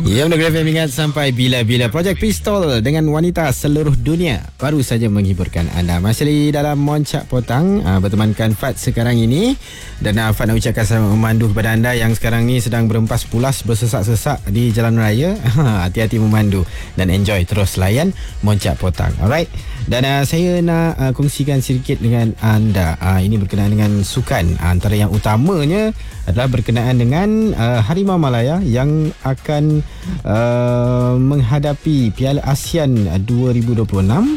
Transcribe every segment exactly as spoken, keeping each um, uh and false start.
Ya, Negeri F M ingat sampai bila-bila. Projek Pistol dengan wanita seluruh dunia baru saja menghiburkan anda. Masih di dalam Moncak Potang uh, bertemankan Fad sekarang ini. Dan uh, Fad nak ucapkan selamat memandu kepada anda yang sekarang ni sedang berempas pulas bersesak-sesak di jalan raya. Hati-hati memandu dan enjoy terus layan Moncak Potang. Alright. Dan uh, saya nak uh, kongsikan sedikit dengan anda. Uh, ini berkenaan dengan sukan. Uh, antara yang utamanya adalah berkenaan dengan uh, Harimau Malaya yang akan uh, menghadapi Piala ASEAN dua ribu dua puluh enam.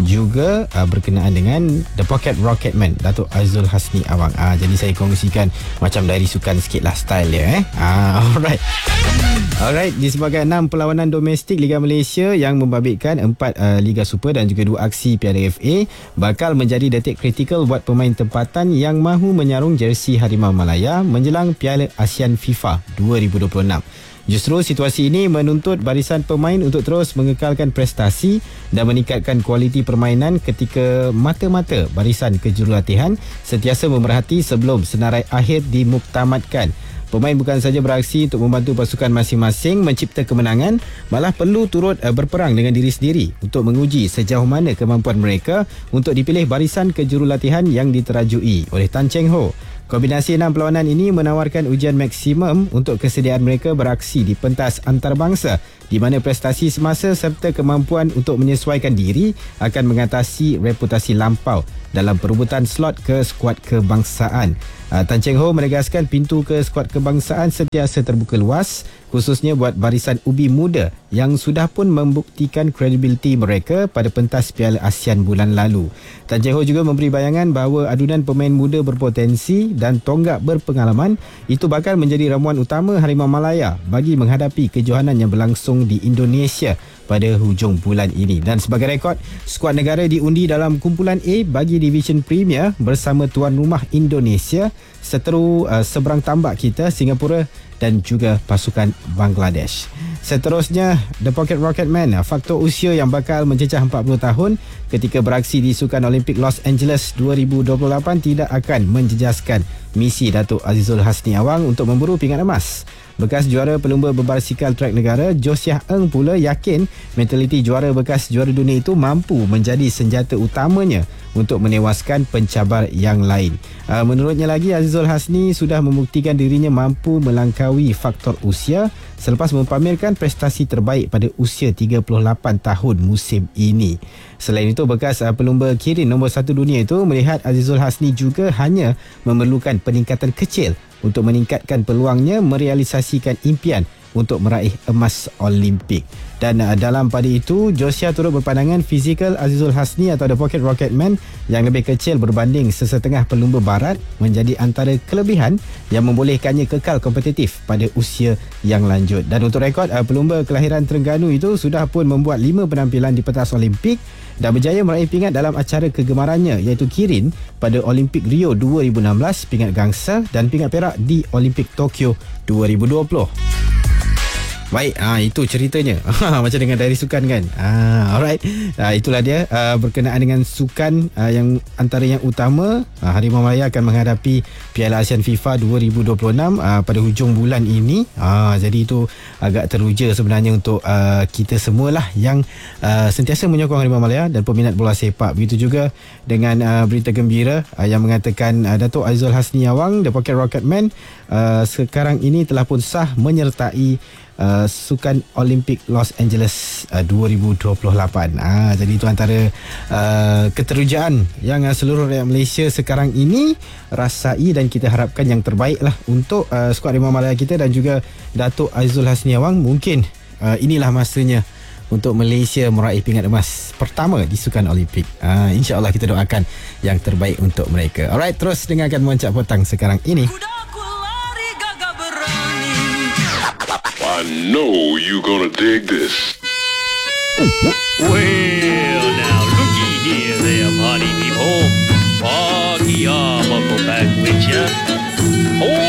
Juga uh, berkenaan dengan The Pocket Rocketman, Datuk Azizul Hasni Awang. uh, Jadi saya kongsikan macam dari sukan sikit lah style dia eh? uh, Alright Alright, disebabkan enam perlawanan domestik Liga Malaysia yang membabitkan empat uh, Liga Super dan juga dua aksi Piala F A bakal menjadi detik kritikal buat pemain tempatan yang mahu menyarung jersey Harimau Malaya menjelang Piala ASEAN FIFA dua ribu dua puluh enam. Justru situasi ini menuntut barisan pemain untuk terus mengekalkan prestasi dan meningkatkan kualiti permainan ketika mata-mata barisan kejurulatihan sentiasa memerhati sebelum senarai akhir dimuktamadkan. Pemain bukan saja beraksi untuk membantu pasukan masing-masing mencipta kemenangan, malah perlu turut berperang dengan diri sendiri untuk menguji sejauh mana kemampuan mereka untuk dipilih barisan kejurulatihan yang diterajui oleh Tan Cheng Ho. Kombinasi enam perlawanan ini menawarkan ujian maksimum untuk kesediaan mereka beraksi di pentas antarabangsa di mana prestasi semasa serta kemampuan untuk menyesuaikan diri akan mengatasi reputasi lampau dalam perebutan slot ke skuad kebangsaan. Tan Cheng Ho menegaskan pintu ke skuad kebangsaan sentiasa terbuka luas, khususnya buat barisan ubi muda yang sudah pun membuktikan kredibiliti mereka pada pentas Piala ASEAN bulan lalu. Tan Cheng Ho juga memberi bayangan bahawa adunan pemain muda berpotensi dan tonggak berpengalaman itu bakal menjadi ramuan utama Harimau Malaya bagi menghadapi kejohanan yang berlangsung di Indonesia pada hujung bulan ini. Dan sebagai rekod, skuad negara diundi dalam kumpulan A bagi Division Premier bersama tuan rumah Indonesia, seteru uh, seberang tambak kita Singapura dan juga pasukan Bangladesh. Seterusnya, The Pocket Rocketman, faktor usia yang bakal mencecah empat puluh tahun ketika beraksi di Sukan Olimpik Los Angeles dua ribu dua puluh lapan tidak akan menjejaskan misi Datuk Azizul Hasni Awang untuk memburu pingat emas. Bekas juara pelumba berbasikal trek negara Josiah Eng pula yakin mentaliti juara bekas juara dunia itu mampu menjadi senjata utamanya untuk menewaskan pencabar yang lain. Uh, menurutnya lagi, Azizul Hasni sudah membuktikan dirinya mampu melangkaui faktor usia selepas mempamerkan prestasi terbaik pada usia tiga puluh lapan tahun musim ini. Selain itu, bekas uh, pelumba Kirin nombor satu dunia itu melihat Azizul Hasni juga hanya memerlukan peningkatan kecil untuk meningkatkan peluangnya merealisasikan impian untuk meraih emas Olimpik. Dan uh, dalam pada itu, Josiah turut berpandangan fizikal Azizul Hasni atau The Pocket Rocketman yang lebih kecil berbanding sesetengah pelumba barat menjadi antara kelebihan yang membolehkannya kekal kompetitif pada usia yang lanjut. Dan untuk rekod, uh, pelumba kelahiran Terengganu itu sudah pun membuat lima penampilan di pentas Olimpik dan berjaya meraih pingat dalam acara kegemarannya iaitu Kirin pada Olimpik Rio dua ribu enam belas, pingat gangsa, dan pingat perak di Olimpik Tokyo dua ribu dua puluh. Baik, ah itu ceritanya. Macam dengan dari sukan kan. Ah alright. Ah, itulah dia ah, berkenaan dengan sukan ah, yang antara yang utama ah, Harimau Malaya akan menghadapi Piala ASEAN FIFA dua ribu dua puluh enam ah, pada hujung bulan ini. Ah jadi itu agak teruja sebenarnya untuk ah, kita semualah yang ah, sentiasa menyokong Harimau Malaya dan peminat bola sepak. Begitu juga dengan ah, berita gembira ah, yang mengatakan ah, Datuk Azizul Hasni Awang, The Pocket Rocketman ah, sekarang ini telah pun sah menyertai Uh, Sukan Olimpik Los Angeles uh, dua ribu dua puluh lapan. Ah, jadi itu antara uh, keterujaan yang uh, seluruh rakyat Malaysia sekarang ini rasai dan kita harapkan yang terbaik lah untuk uh, skuad Harimau Malaya kita dan juga Datuk Azizul Hasni Awang. Mungkin uh, inilah masanya untuk Malaysia meraih pingat emas pertama di Sukan Olimpik. Uh, InsyaAllah kita doakan yang terbaik untuk mereka. Alright, terus dengarkan Moncak Potang sekarang ini. I know you gonna dig this. Well, now looky here, there, party people. Party on, I'll go back with ya. Oh,